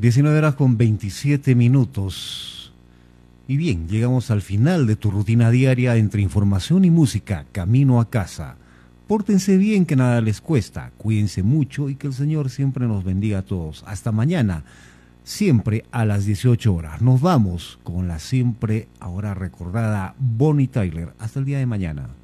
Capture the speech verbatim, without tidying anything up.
diecinueve horas con veintisiete minutos. Y bien, llegamos al final de tu rutina diaria entre información y música, camino a casa. Pórtense bien, que nada les cuesta, cuídense mucho y que el Señor siempre nos bendiga a todos. Hasta mañana, siempre a las dieciocho horas. Nos vamos con la siempre ahora recordada Bonnie Tyler. Hasta el día de mañana.